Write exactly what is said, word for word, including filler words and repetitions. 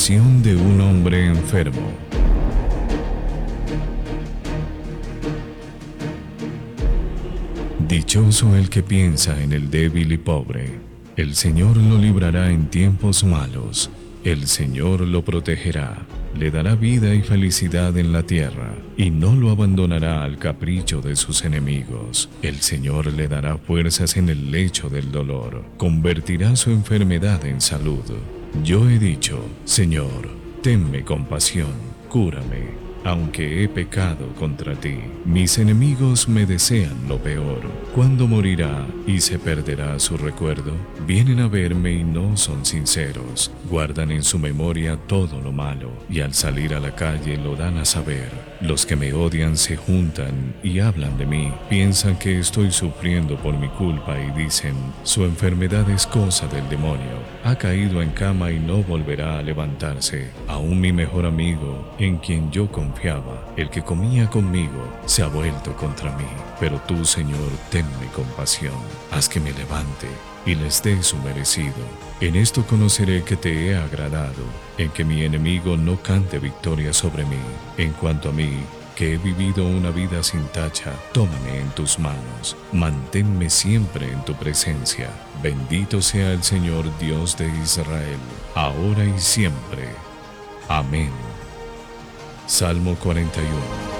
De un hombre enfermo. Dichoso el que piensa en el débil y pobre. El Señor lo librará en tiempos malos. El Señor lo protegerá. Le dará vida y felicidad en la tierra, y no lo abandonará al capricho de sus enemigos. El Señor le dará fuerzas en el lecho del dolor. Convertirá su enfermedad en salud. Yo he dicho, Señor, tenme compasión, cúrame, aunque he pecado contra ti. Mis enemigos me desean lo peor. ¿Cuándo morirá y se perderá su recuerdo? Vienen a verme y no son sinceros. Guardan en su memoria todo lo malo y al salir a la calle lo dan a saber. Los que me odian se juntan y hablan de mí. Piensan que estoy sufriendo por mi culpa y dicen, su enfermedad es cosa del demonio. Ha caído en cama y no volverá a levantarse. Aún mi mejor amigo, en quien yo confiaba, el que comía conmigo, se ha vuelto contra mí. Pero tú, Señor, tenme compasión. Haz que me levante y les dé su merecido. En esto conoceré que te he agradado, en que mi enemigo no cante victoria sobre mí. En cuanto a mí, que he vivido una vida sin tacha, tómame en tus manos, manténme siempre en tu presencia. Bendito sea el Señor Dios de Israel, ahora y siempre. Amén. Salmo cuarenta y uno.